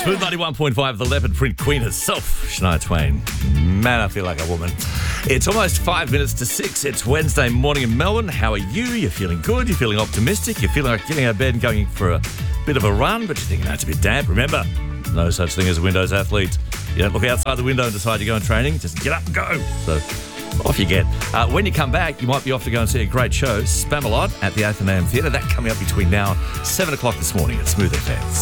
Smooth 91.5, the leopard print queen herself, Shania Twain. Man, I feel like a woman. It's almost 5 minutes to 6. It's Wednesday morning in Melbourne. How are you? You're feeling good? You're feeling optimistic? You're feeling like getting out of bed and going for a bit of a run, but you're thinking that's a bit damp. Remember, no such thing as a Windows athlete. You don't look outside the window and decide to go on training. Just get up and go. So off you get. When you come back, you might be off to go and see a great show, Spamalot, at the Athenaeum Theatre. That coming up between now and 7 o'clock this morning at Smooth FM.